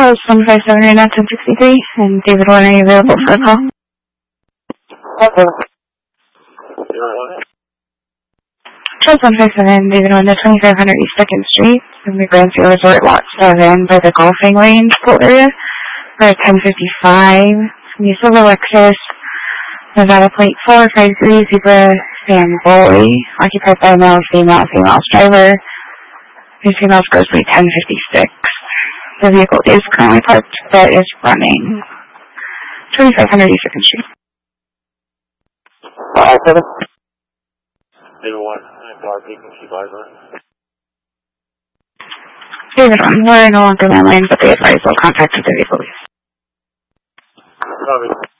Charles 157 at 1063, and David 1, are you available for a call? Okay. Charles 157, David 1 at 2500 East 2nd Street, in the Grand Seal Resort, Lot 7, by the golfing range pool area, for 1055, the silver Lexus, Nevada plate 453, Zebra Sam Boley, occupied by male, female driver. His female's gross weight 1056. The vehicle is currently parked, but is running. 2500 East 2nd Street. David 1, vacancy advisor. David 1, we're no longer landline, but they advise all contact with the vehicle. Copy.